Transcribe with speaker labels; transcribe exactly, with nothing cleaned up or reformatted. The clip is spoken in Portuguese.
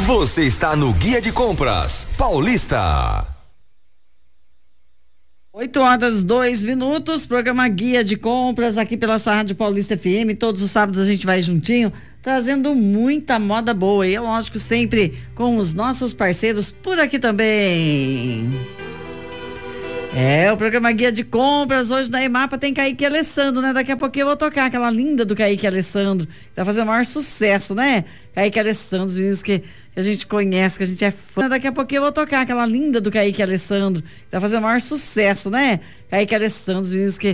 Speaker 1: Você está no Guia de Compras Paulista.
Speaker 2: oito horas, dois minutos, programa Guia de Compras aqui pela sua Rádio Paulista F M. Todos os sábados a gente vai juntinho, trazendo muita moda boa. E é lógico, sempre com os nossos parceiros por aqui também. É, o programa Guia de Compras, hoje na EMAPA tem Kaique Alessandro, né? Daqui a pouquinho eu vou tocar aquela linda do Kaique Alessandro, que tá fazendo o maior sucesso, né? Kaique Alessandro, os meninos que, que a gente conhece, que a gente é fã. Daqui a pouquinho eu vou tocar aquela linda do Kaique Alessandro, que tá fazendo o maior sucesso, né? Kaique Alessandro, os meninos que